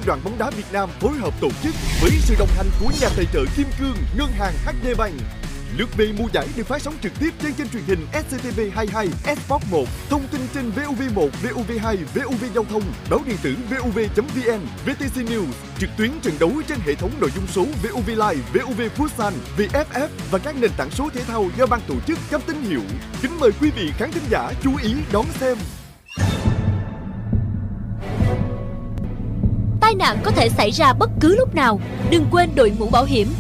đoàn bóng đá Việt Nam phối hợp tổ chức với sự đồng hành của nhà tài trợ Kim Cương, Ngân hàng HD Bank. Lượt về mùa giải được phát sóng trực tiếp trên kênh truyền hình SCTV22, Sport 1, thông tin trên VOV1, VOV2, VOV Giao thông, báo điện tử vov.vn, VTC News, trực tuyến trận đấu trên hệ thống nội dung số VOV Live, VOV Futsal, VFF và các nền tảng số thể thao do ban tổ chức cấp tín hiệu. Kính mời quý vị khán thính giả chú ý đón xem. Tai nạn có thể xảy ra bất cứ lúc nào, đừng quên đội mũ bảo hiểm.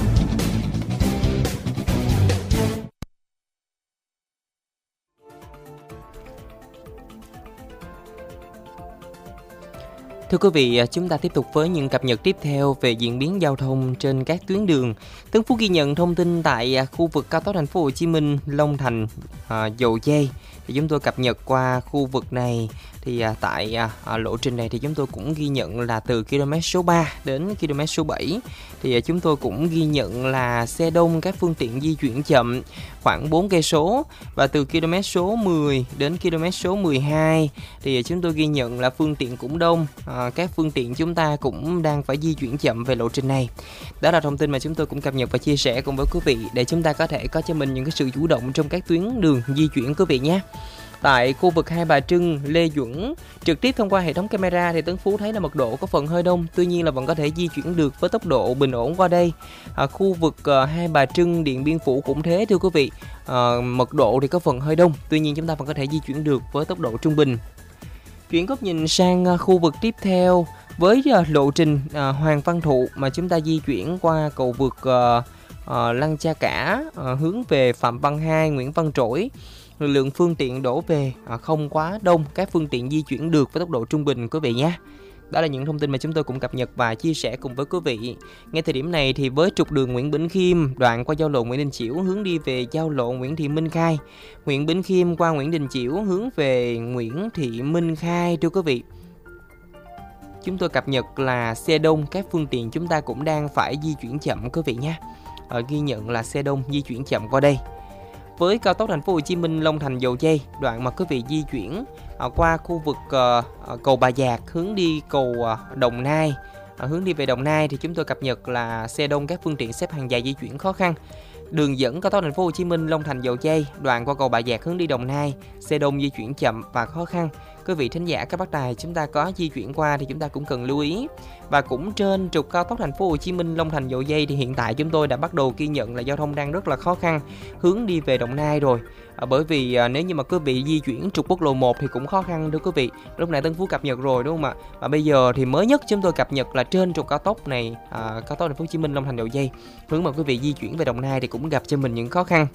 Thưa quý vị, chúng ta tiếp tục với những cập nhật tiếp theo về diễn biến giao thông trên các tuyến đường. Tấn Phú ghi nhận thông tin tại khu vực cao tốc Thành phố Hồ Chí Minh, Long Thành, Dầu Giây. Thì chúng tôi cập nhật qua khu vực này. Thì tại lộ trình này thì chúng tôi cũng ghi nhận là từ km số 3 đến km số 7 thì chúng tôi cũng ghi nhận là xe đông, các phương tiện di chuyển chậm khoảng 4 cây số, và từ km số 10 đến km số 12 thì chúng tôi ghi nhận là phương tiện cũng đông, các phương tiện chúng ta cũng đang phải di chuyển chậm về lộ trình này. Đó là thông tin mà chúng tôi cũng cập nhật và chia sẻ cùng với quý vị để chúng ta có thể có cho mình những cái sự chủ động trong các tuyến đường di chuyển quý vị nhé. Tại khu vực Hai Bà Trưng, Lê Duẩn, trực tiếp thông qua hệ thống camera thì Tấn Phú thấy là mật độ có phần hơi đông, tuy nhiên là vẫn có thể di chuyển được với tốc độ bình ổn qua đây. Khu vực Hai Bà Trưng, Điện Biên Phủ cũng thế thưa quý vị, mật độ thì có phần hơi đông, tuy nhiên chúng ta vẫn có thể di chuyển được với tốc độ trung bình. Chuyển góc nhìn sang khu vực tiếp theo với lộ trình Hoàng Văn Thụ mà chúng ta di chuyển qua cầu vượt Lăng Cha Cả hướng về Phạm Văn Hai, Nguyễn Văn Trỗi. Lượng phương tiện đổ về không quá đông, các phương tiện di chuyển được với tốc độ trung bình quý vị nhé. Đó là những thông tin mà chúng tôi cũng cập nhật và chia sẻ cùng với quý vị. Ngay thời điểm này thì với trục đường Nguyễn Bỉnh Khiêm đoạn qua giao lộ Nguyễn Đình Chiểu hướng đi về giao lộ Nguyễn Thị Minh Khai, Nguyễn Bỉnh Khiêm qua Nguyễn Đình Chiểu hướng về Nguyễn Thị Minh Khai thưa quý vị. Chúng tôi cập nhật là xe đông, các phương tiện chúng ta cũng đang phải di chuyển chậm quý vị nhé. Ghi nhận là xe đông di chuyển chậm qua đây. Với cao tốc Thành phố Hồ Chí Minh Long Thành Dầu Giây, đoạn mà quý vị di chuyển qua khu vực cầu Bà Giạc hướng đi cầu Đồng Nai, hướng đi về Đồng Nai thì chúng tôi cập nhật là xe đông, các phương tiện xếp hàng dài di chuyển khó khăn. Đường dẫn cao tốc Thành phố Hồ Chí Minh Long Thành Dầu Giây, đoạn qua cầu Bà Giạc hướng đi Đồng Nai, xe đông di chuyển chậm và khó khăn. Quý vị thính giả các bác tài chúng ta có di chuyển qua thì chúng ta cũng cần lưu ý. Và cũng trên trục cao tốc Thành phố Hồ Chí Minh Long Thành Dầu Giây thì hiện tại chúng tôi đã bắt đầu ghi nhận là giao thông đang rất là khó khăn hướng đi về Đồng Nai rồi. Bởi vì nếu như mà quý vị di chuyển trục quốc lộ 1 thì cũng khó khăn thưa quý vị. Lúc nãy Tân Phú cập nhật rồi đúng không ạ? Và bây giờ thì mới nhất chúng tôi cập nhật là trên trục cao tốc này, cao tốc Thành phố Hồ Chí Minh Long Thành Dầu Giây, hướng mà quý vị di chuyển về Đồng Nai thì cũng gặp cho mình những khó khăn.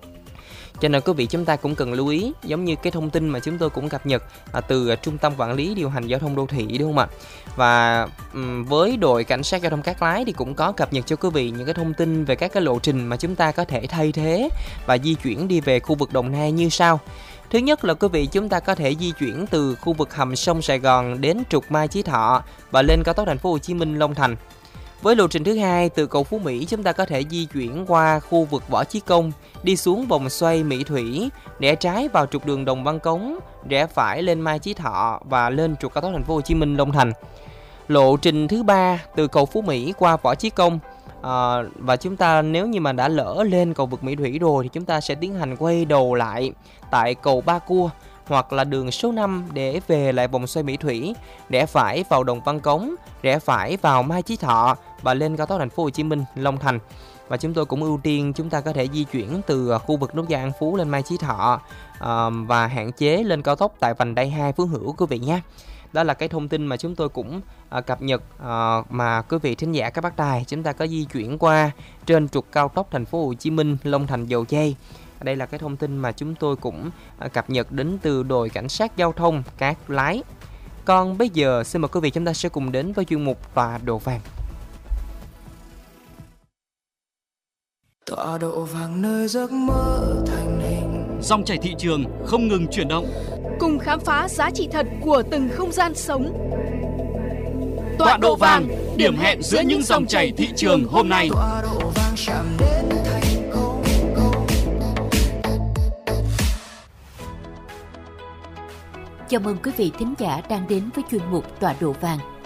Cho nên quý vị chúng ta cũng cần lưu ý, giống như cái thông tin mà chúng tôi cũng cập nhật từ Trung tâm Quản lý Điều hành Giao thông Đô thị đúng không ạ? Và với đội cảnh sát giao thông Cát Lái thì cũng có cập nhật cho quý vị những cái thông tin về các cái lộ trình mà chúng ta có thể thay thế và di chuyển đi về khu vực Đồng Nai như sau. Thứ nhất là quý vị chúng ta có thể di chuyển từ khu vực hầm sông Sài Gòn đến trục Mai Chí Thọ và lên cao tốc Thành phố Hồ Chí Minh Long Thành. Với lộ trình thứ hai, từ cầu Phú Mỹ chúng ta có thể di chuyển qua khu vực Võ Chí Công, đi xuống vòng xoay Mỹ Thủy, rẽ trái vào trục đường Đồng Văn Cống, rẽ phải lên Mai Chí Thọ và lên trục cao tốc Thành phố Hồ Chí Minh Long Thành. Lộ trình thứ ba, từ cầu Phú Mỹ qua Võ Chí Công, và chúng ta nếu như mà đã lỡ lên cầu vượt Mỹ Thủy rồi thì chúng ta sẽ tiến hành quay đầu lại tại cầu Ba Cua hoặc là đường số 5 để về lại vòng xoay Mỹ Thủy, rẽ phải vào Đồng Văn Cống, rẽ phải vào Mai Chí Thọ và lên cao tốc Thành phố Hồ Chí Minh Long Thành. Và chúng tôi cũng ưu tiên chúng ta có thể di chuyển từ khu vực nút giao An Phú lên Mai Chí Thọ và hạn chế lên cao tốc tại vành đai 2 Phú Hữu quý vị nhé. Đó là cái thông tin mà chúng tôi cũng cập nhật mà quý vị thính giả các bác tài chúng ta có di chuyển qua trên trục cao tốc Thành phố Hồ Chí Minh Long Thành Dầu Giây. Đây là cái thông tin mà chúng tôi cũng cập nhật đến từ đội cảnh sát giao thông Cát Lái. Còn bây giờ xin mời quý vị chúng ta sẽ cùng đến với chuyên mục Tọa độ vàng. Tọa độ vàng nơi giấc mơ thành hình. Dòng chảy thị trường không ngừng chuyển động. Cùng khám phá giá trị thật của từng không gian sống. Tọa độ vàng, điểm hẹn giữa những dòng chảy thị trường hôm nay. Tọa độ vàng chạm đến thành công. Chào mừng quý vị thính giả đang đến với chuyên mục Tọa độ vàng.